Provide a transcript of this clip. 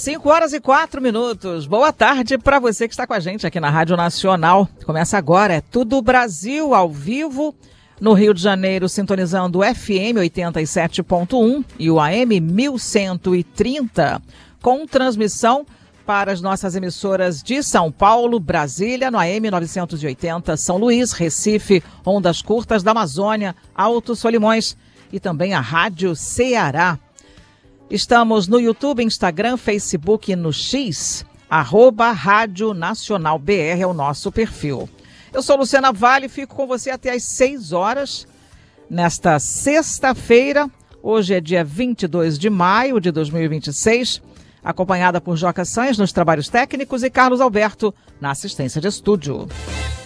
5h04. Boa tarde para você que está com a gente aqui na Rádio Nacional. Começa agora, é Tudo Brasil ao vivo, no Rio de Janeiro, sintonizando o FM 87.1 e o AM 1130, com transmissão para as nossas emissoras de São Paulo, Brasília, no AM 980, São Luís, Recife, Ondas Curtas da Amazônia, Alto Solimões e também a Rádio Ceará. Estamos no YouTube, Instagram, Facebook e no X, @Rádio Nacional BR é o nosso perfil. Eu sou Luciana Vale e fico com você até às 6 horas, nesta sexta-feira. Hoje é dia 22 de maio de 2026, acompanhada por Joca Sainz nos trabalhos técnicos e Carlos Alberto na assistência de estúdio.